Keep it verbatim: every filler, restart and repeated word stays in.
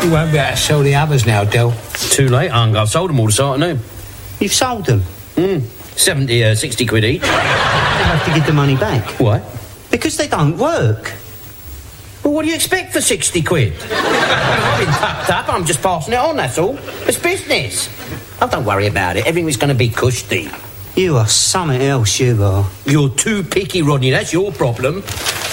You won't be able to sell the others now, Del. Too late, Unc. I've sold them all this afternoon. You've sold them? Hmm. seventy, uh, sixty quid each. You have to give the money back. Why? Because they don't work. Well, what do you expect for sixty quid? I've been tucked up. I'm just passing it on, that's all. It's business. Oh, don't worry about it. Everything's going to be cushy. You are something else, you are. You're too picky, Rodney. That's your problem.